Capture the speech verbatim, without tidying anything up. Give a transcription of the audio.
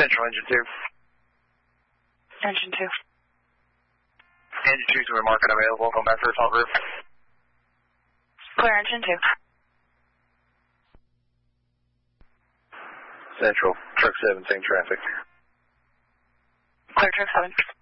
Central, engine two. Engine two. Engine two to remark unavailable. Going back to the top roof. Clear engine two. Central, truck seven, same traffic. Clear truck seven.